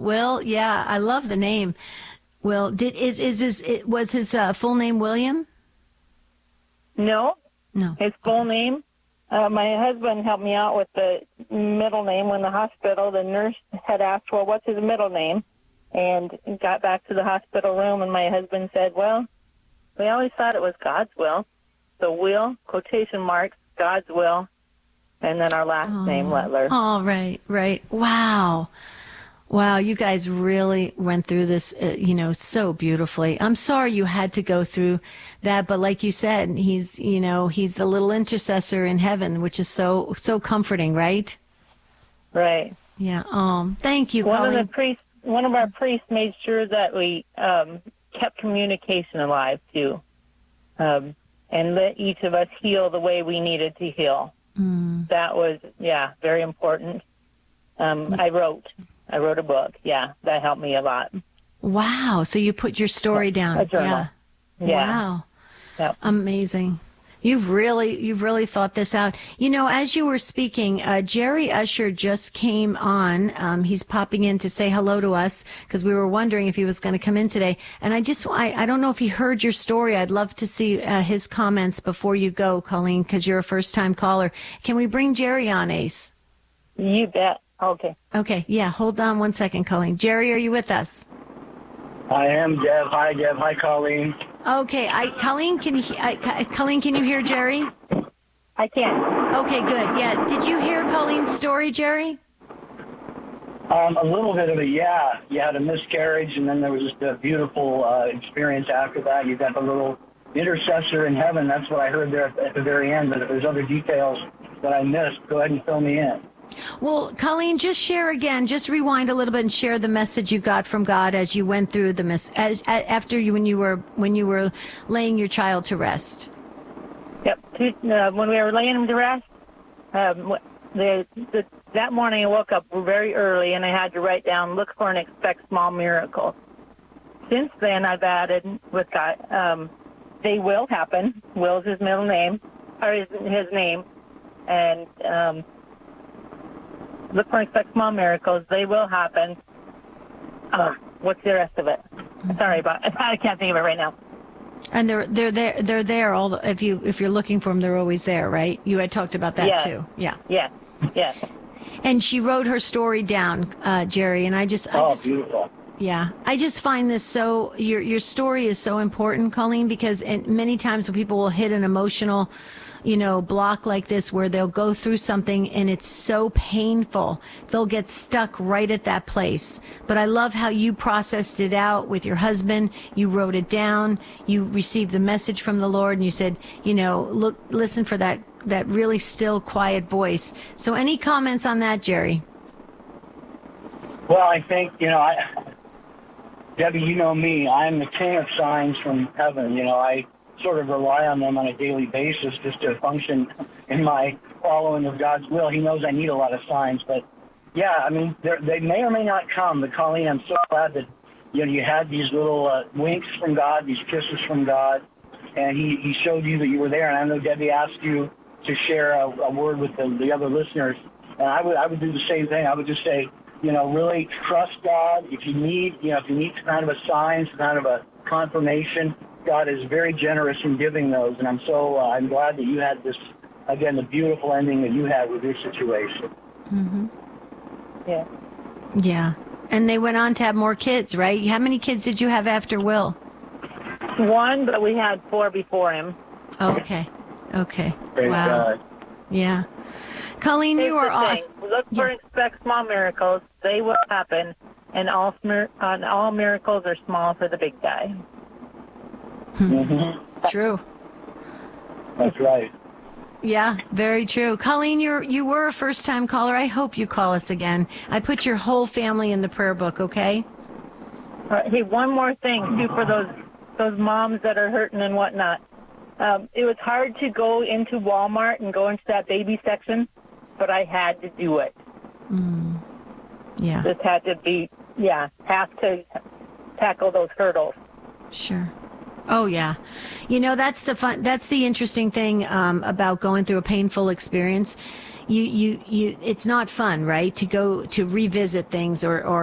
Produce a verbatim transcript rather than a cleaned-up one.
Will, yeah, I love the name. Will, did is is his it, was his uh, full name William? No, No. his full name. Uh, my husband helped me out with the middle name when the hospital. The nurse had asked, well, what's his middle name? And got back to the hospital room, and my husband said, well, we always thought it was God's will. So Will, quotation marks, God's will, and then our last Oh. name, Letler. Oh, right, right. Wow. Wow, you guys really went through this, uh, you know, so beautifully. I'm sorry you had to go through that, but like you said, he's, you know, he's a little intercessor in heaven, which is so, so comforting, right? Right. Yeah. Um. Thank you, One Colleen. of the priests, one of our priests made sure that we um, kept communication alive too, um, and let each of us heal the way we needed to heal. Mm. That was, yeah, very important. Um, I wrote. I wrote a book. Yeah, that helped me a lot. Wow. So you put your story down. A journal. Yeah. Yeah. Wow. Yep. Amazing. You've really, you've really thought this out. You know, as you were speaking, uh, Jerry Usher just came on. Um, he's popping in to say hello to us because we were wondering if he was going to come in today. And I just, I, I don't know if he heard your story. I'd love to see uh, his comments before you go, Colleen, because you're a first-time caller. Can we bring Jerry on, Ace? You bet. Okay. Okay. Yeah. Hold on one second, Colleen. Jerry, are you with us? I am, Deb. Hi, Deb. Hi, Colleen. Okay. I, Colleen, can you, I, Colleen, can you hear Jerry? I can. Okay, good. Yeah. Did you hear Colleen's story, Jerry? Um, a little bit of it, yeah. You had a miscarriage, and then there was just a beautiful uh, experience after that. You got the little intercessor in heaven. That's what I heard there at, at the very end. But if there's other details that I missed, go ahead and fill me in. Well, Colleen, just share again. Just rewind a little bit and share the message you got from God as you went through the miss as, after you when you were when you were laying your child to rest. Yep. Uh, when we were laying him to rest, um, the, the that morning I woke up very early and I had to write down, look for and expect small miracles. Since then, I've added with God, um, they will happen. Will's his middle name, or his, his name, and um, look for and expect small miracles. They will happen. Uh, what's the rest of it? Sorry about. I can't think of it right now. And they're they're there they're there all the, if you if you're looking for them, they're always there, right? You had talked about that Yes. too. Yeah. Yes. Yes. And she wrote her story down, uh, Jerry, and I just I Oh, just beautiful. Yeah, I just find this so, your your story is so important, Colleen, because and many times when people will hit an emotional, you know, block like this where they'll go through something and it's so painful, they'll get stuck right at that place. But I love how you processed it out with your husband. You wrote it down. You received the message from the Lord and you said, you know, look, listen for that, that really still, quiet voice. So any comments on that, Jerry? Well, I think, you know, I, Debbie, you know me. I'm the king of signs from heaven. You know, I sort of rely on them on a daily basis just to function in my following of God's will. He knows I need a lot of signs. But, yeah, I mean, they may or may not come. But, Colleen, I'm so glad that, you know, you had these little uh, winks from God, these kisses from God, and he, he showed you that you were there. And I know Debbie asked you to share a, a word with the, the other listeners. And I would I would do the same thing. I would just say, you know, really trust God. If you need, you know, if you need some kind of a sign, some kind of a confirmation, God is very generous in giving those. And I'm so, uh, I'm glad that you had this, again, the beautiful ending that you had with your situation. Mm-hmm. Yeah. Yeah. And they went on to have more kids, right? How many kids did you have after Will? One, but we had four before him. Oh, okay. Okay. Praise Wow. God. Yeah. Colleen, Here's you are the thing. awesome. Look for Yeah. and expect small miracles. They will happen. And all, smir- and all miracles are small for the big guy. Mm-hmm. True. That's right. Yeah, very true. Colleen, you're, you were a first-time caller. I hope you call us again. I put your whole family in the prayer book, okay? All right, hey, one more thing, too, for those those moms that are hurting and whatnot. Um, it was hard to go into Walmart and go into that baby section, but I had to do it. Mm. Yeah. Just had to be, yeah, have to tackle those hurdles. Sure. Oh, yeah. You know, that's the fun, that's the interesting thing um, about going through a painful experience. You, you, you, it's not fun, right? To go to revisit things or, or